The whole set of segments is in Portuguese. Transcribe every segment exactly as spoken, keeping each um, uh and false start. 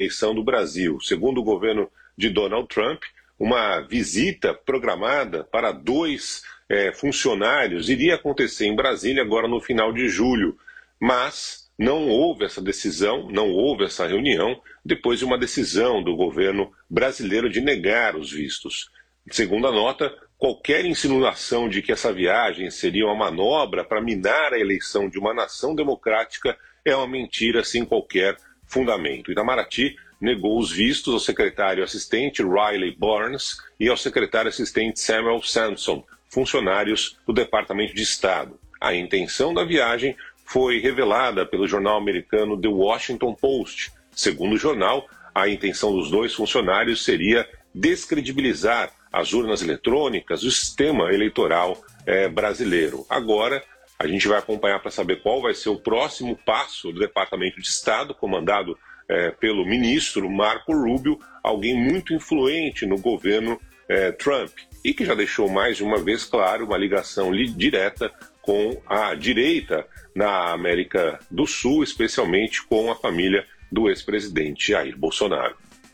eleição do Brasil. Segundo o governo de Donald Trump, uma visita programada para dois é, funcionários iria acontecer em Brasília agora no final de julho, mas não houve essa decisão, não houve essa reunião, depois de uma decisão do governo brasileiro de negar os vistos. Segundo a nota, qualquer insinuação de que essa viagem seria uma manobra para minar a eleição de uma nação democrática é uma mentira sem qualquer fundamento. Itamaraty negou os vistos ao secretário assistente Riley Burns e ao secretário assistente Samuel Sampson, funcionários do Departamento de Estado. A intenção da viagem foi revelada pelo jornal americano The Washington Post. Segundo o jornal, a intenção dos dois funcionários seria descredibilizar as urnas eletrônicas, o sistema eleitoral é, brasileiro. Agora, a gente vai acompanhar para saber qual vai ser o próximo passo do Departamento de Estado, comandado é, pelo ministro Marco Rubio, alguém muito influente no governo é, Trump, e que já deixou mais de uma vez claro uma ligação direta com a direita na América do Sul, especialmente com a família do ex-presidente Jair Bolsonaro.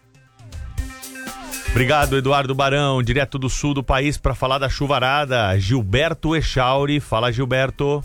Obrigado, Eduardo Barão, direto do sul do país, para falar da chuvarada. Gilberto Echauri. Fala, Gilberto.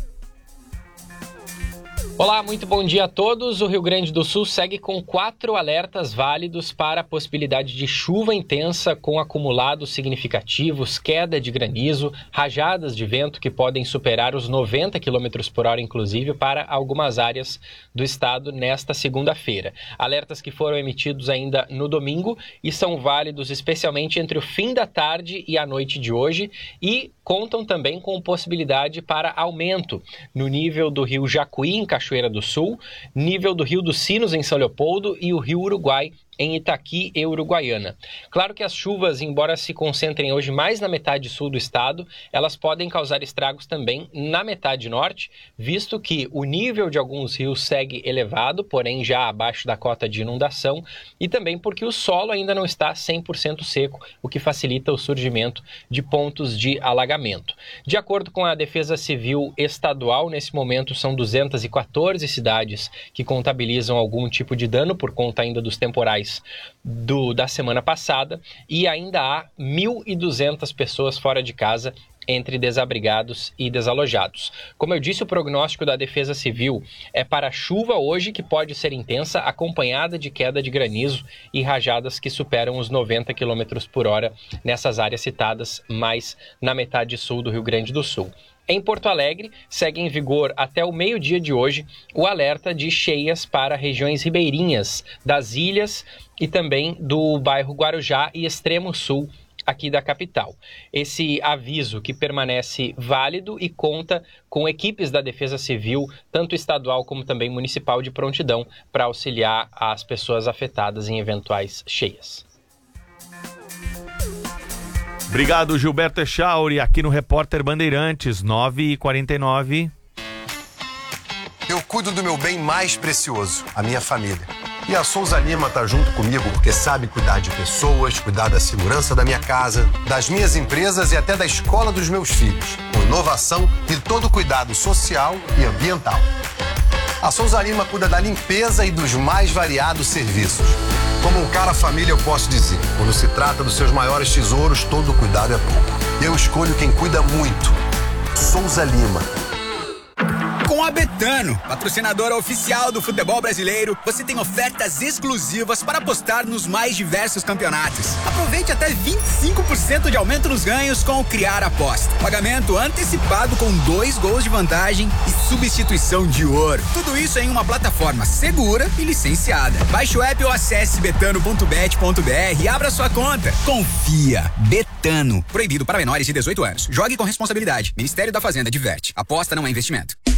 Olá, muito bom dia a todos. O Rio Grande do Sul segue com quatro alertas válidos para a possibilidade de chuva intensa com acumulados significativos, queda de granizo, rajadas de vento que podem superar os noventa quilômetros por hora, inclusive, para algumas áreas do estado nesta segunda-feira. Alertas que foram emitidos ainda no domingo e são válidos especialmente entre o fim da tarde e a noite de hoje e contam também com possibilidade para aumento no nível do rio Jacuí, em Cachoeira do Sul, nível do rio dos Sinos, em São Leopoldo, e o rio Uruguai, em Itaqui e Uruguaiana. Claro que as chuvas, embora se concentrem hoje mais na metade sul do estado, elas podem causar estragos também na metade norte, visto que o nível de alguns rios segue elevado, porém já abaixo da cota de inundação, e também porque o solo ainda não está cem por cento seco, o que facilita o surgimento de pontos de alagamento. De acordo com a Defesa Civil Estadual, nesse momento são duzentas e quatorze cidades que contabilizam algum tipo de dano por conta ainda dos temporais Do, da semana passada, e ainda há mil e duzentas pessoas fora de casa, entre desabrigados e desalojados. Como eu disse, o prognóstico da Defesa Civil é para chuva hoje, que pode ser intensa, acompanhada de queda de granizo e rajadas que superam os noventa quilômetros por hora nessas áreas citadas mais na metade sul do Rio Grande do Sul. Em Porto Alegre, segue em vigor até o meio-dia de hoje o alerta de cheias para regiões ribeirinhas das ilhas e também do bairro Guarujá e extremo sul aqui da capital. Esse aviso que permanece válido e conta com equipes da Defesa Civil, tanto estadual como também municipal, de prontidão para auxiliar as pessoas afetadas em eventuais cheias. Obrigado, Gilberto Echauri, aqui no Repórter Bandeirantes, nove e quarenta e nove. Eu cuido do meu bem mais precioso, a minha família. E a Souza Lima tá junto comigo porque sabe cuidar de pessoas, cuidar da segurança da minha casa, das minhas empresas e até da escola dos meus filhos, com inovação e todo cuidado social e ambiental. A Souza Lima cuida da limpeza e dos mais variados serviços. Como um cara família, eu posso dizer, quando se trata dos seus maiores tesouros, todo cuidado é pouco. Eu escolho quem cuida muito. Souza Lima. Com a Betano, patrocinadora oficial do futebol brasileiro, você tem ofertas exclusivas para apostar nos mais diversos campeonatos. Aproveite até vinte e cinco por cento de aumento nos ganhos com o Criar Aposta. Pagamento antecipado com dois gols de vantagem e substituição de ouro. Tudo isso em uma plataforma segura e licenciada. Baixe o app ou acesse betano ponto bet ponto br e abra sua conta. Confia. Betano. Proibido para menores de dezoito anos. Jogue com responsabilidade. Ministério da Fazenda diverte. Aposta não é investimento.